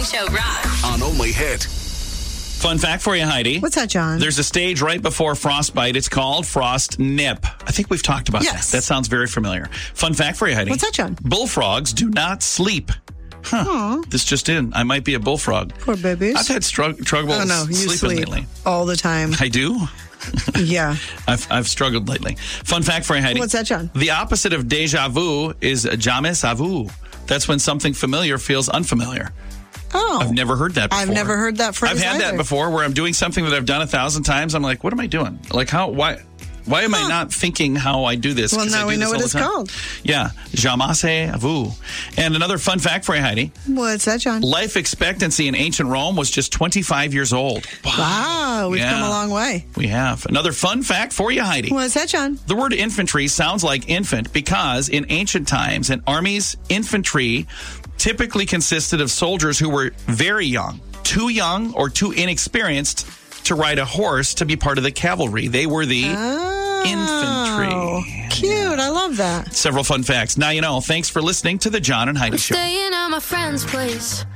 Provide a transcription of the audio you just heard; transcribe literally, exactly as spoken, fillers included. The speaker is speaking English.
Morning Show rocks. On Only Hit. Fun fact for you, Heidi. What's that, John? There's a stage right before frostbite. It's called frost nip. I think we've talked about Yes. that. That sounds very familiar. Fun fact for you, Heidi. What's that, John? Bullfrogs do not sleep. Huh. Aw. This just in. I might be a bullfrog. Poor babies. I've had strugg- trouble Oh, no. You sleeping sleep lately. all the time. I do? Yeah. I've, I've struggled lately. Fun fact for you, Heidi. What's that, John? The opposite of deja vu is jamais vu. That's when something familiar feels unfamiliar. Oh. I've never heard that before. I've never heard that phrase I've had either. that before where I'm doing something that I've done a thousand times. I'm like, what am I doing? Like, how, why, why am Huh. I not thinking how I do this? Well, 'Cause now I do we this know all what the it's time. called. Yeah, jamais vu. And another fun fact for you, Heidi. What's that, John? Life expectancy in ancient Rome was just twenty-five years old. Wow, we've Yeah. come a long way. We have. Another fun fact for you, Heidi. What's that, John? The word infantry sounds like infant because in ancient times, an army's infantry typically consisted of soldiers who were very young, too young or too inexperienced to ride a horse to be part of the cavalry. They were the Oh, infantry. Cute. I love that. Several fun facts. Now you know. Thanks for listening to the John and Heidi Show. Staying at my friend's place.